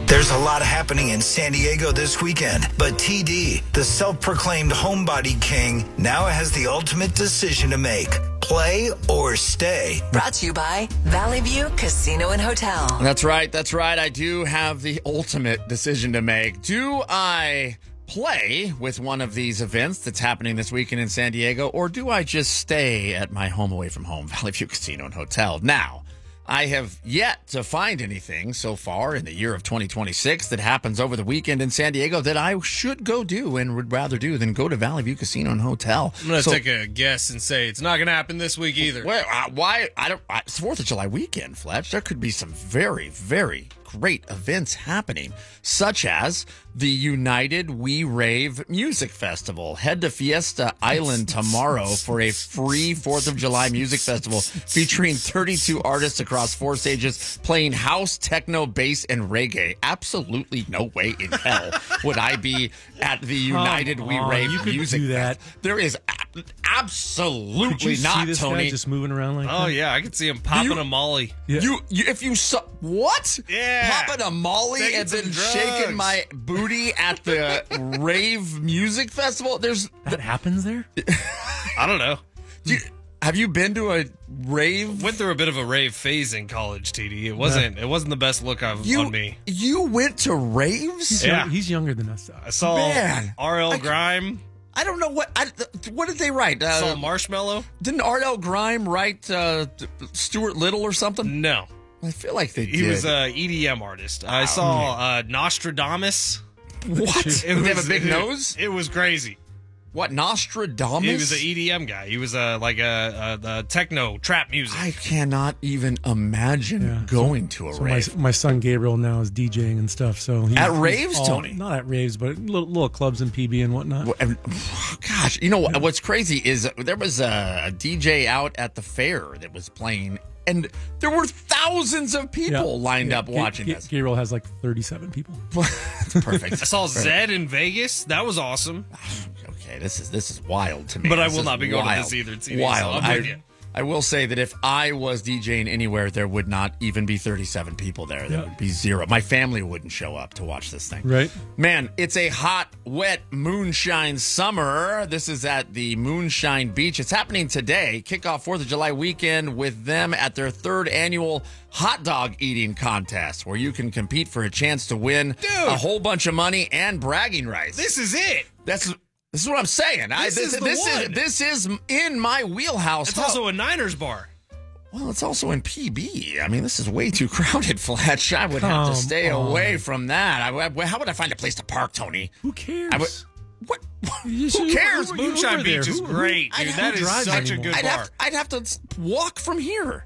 There's a lot happening in San Diego this weekend, but TD, the self-proclaimed homebody king, now has the ultimate decision to make. Play or stay. Brought to you by Valley View Casino and Hotel. That's right. I do have the ultimate decision to make. Do I play with one of these events that's happening this weekend in San Diego, or do I just stay at my home away from home, Valley View Casino and Hotel? Now, I have yet to find anything so far in the year of 2026 that happens over the weekend in San Diego that I should go do and would rather do than go to Valley View Casino and Hotel. I'm going to take a guess and say it's not going to happen this week either. Why? It's 4th of July weekend, Fletch. There could be some very, very great events happening, such as the United We Rave Music Festival. Head to Fiesta Island tomorrow for a free 4th of July music festival featuring 32 artists across 4 stages playing house, techno, bass, and reggae. Absolutely no way in hell would I be at the United We Rave Music Festival. There is absolutely Could you not, see this Tony. guy just moving around like Oh, that? yeah, I could see him popping a molly. Yeah. If you saw what? Yeah. Popping a molly Taking and some then drugs. shaking my booty at the rave music festival. That happens there? I don't know. Have you been to a rave? Went through a bit of a rave phase in college, TD. It wasn't the best look on me. You went to raves? Yeah. He's younger than us. I saw Man. R.L. Grime. I don't know what did they write? Saw Marshmallow. Didn't R.L. Grime write Stuart Little or something? No. I feel like they did. He was an EDM artist. I saw Nostradamus. What? Did they have a big nose? It was crazy. What, Nostradamus? He was an EDM guy. He was a techno trap music. I cannot even imagine going to a rave. My son Gabriel now is DJing and stuff. So At raves, Tony? Not at raves, but little clubs and PB and whatnot. Gosh, you know what's crazy is there was a DJ out at the fair that was playing, and there were thousands of people lined up watching this. Gabriel has like 37 people. That's perfect. I saw Zed in Vegas. That was awesome. Okay, this is wild to me. But I This will is not be going to wild. this either. TD, Wild. So I'm with you. I will say that if I was DJing anywhere, there would not even be 37 people there. There would be 0. My family wouldn't show up to watch this thing. Right. Man, it's a hot, wet moonshine summer. This is at the Moonshine Beach. It's happening today. Kickoff 4th of July weekend with them at their 3rd annual hot dog eating contest, where you can compete for a chance to win a whole bunch of money and bragging rights. This is it. This is what I'm saying. This is in my wheelhouse. It's also a Niners bar. Well, it's also in PB. I mean, this is way too crowded, Fletch. I would have to stay away from that. How would I find a place to park, Tony? Who cares? What? Who cares? Moonshine Beach is great, dude. That is such a good bar. I'd have to walk from here.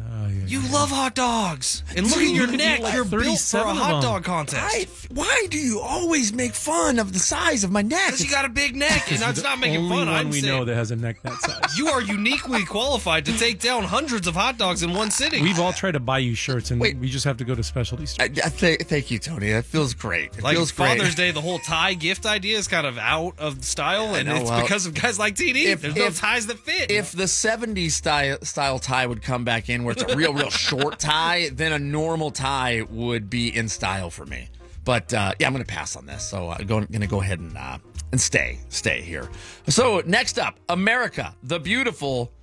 You love hot dogs. And look at your neck. You're built for a hot dog contest. Why do you always make fun of the size of my neck? Because you got a big neck, and that's not making Only fun. one I'm we saying know that has a neck that size. you are uniquely qualified to take down hundreds of hot dogs in one sitting. We've all tried to buy you shirts, and we just have to go to specialty stores. Thank you, Tony. That feels great. It like feels great. Father's Day, the whole tie gift idea is kind of out of style, and it's well, because of guys like TD. There's no ties that fit. If the 70s style tie would come back in, where it's a real short tie, then a normal tie would be in style for me. But I'm going to pass on this. So I'm going to go ahead and stay here. So next up, America the Beautiful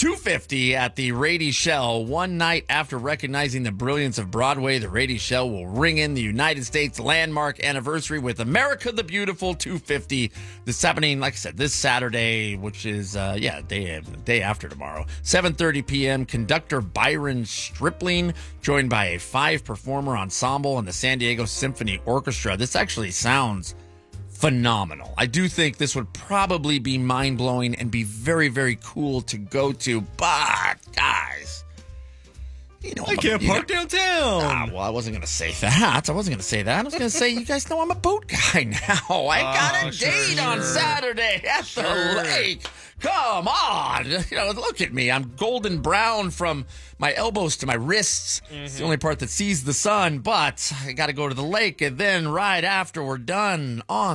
250 at the Rady Shell. One night after recognizing the brilliance of Broadway, the Rady Shell will ring in the United States landmark anniversary with America the Beautiful 250. This is happening, like I said, this Saturday, which is day after tomorrow, 7:30 p.m. Conductor Byron Stripling, joined by a 5-performer ensemble and the San Diego Symphony Orchestra. This actually sounds phenomenal. I do think this would probably be mind-blowing and be very, very cool to go to, but guys, I can't park downtown. Well, I wasn't going to say that. I was going to say, you guys know I'm a boat guy now. I got a date on Saturday at the lake. Come on. Look at me. I'm golden brown from my elbows to my wrists. It's the only part that sees the sun, but I got to go to the lake, and then right after we're done on